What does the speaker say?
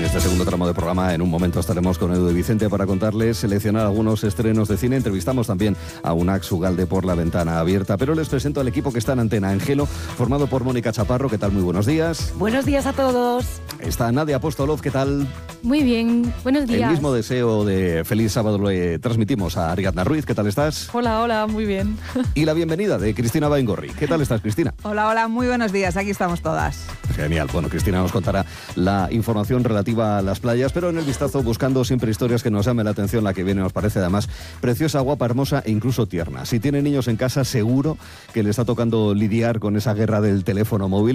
este segundo tramo de programa, en un momento estaremos con Edu y Vicente para contarles, seleccionar algunos estrenos de cine. Entrevistamos también a Unax Ugalde por La Ventana Abierta. Pero les presento al equipo que está en antena. Angelo, formado por Mónica Chaparro. ¿Qué tal? Muy buenos días. Buenos días a todos. Está Nadia Apostolov. ¿Qué tal? Muy bien, buenos días. El mismo deseo de feliz sábado le transmitimos a Ariadna Ruiz. ¿Qué tal estás? Hola, muy bien. Y la bienvenida de Cristina Baingorri. ¿Qué tal estás, Cristina? Hola, muy buenos días. Aquí estamos todas. Genial. Bueno, Cristina nos contará la información relativa a las playas, pero en el vistazo buscando siempre historias que nos llamen la atención. La que viene nos parece además preciosa, guapa, hermosa e incluso tierna. Si tiene niños en casa, seguro que le está tocando lidiar con esa guerra del teléfono móvil.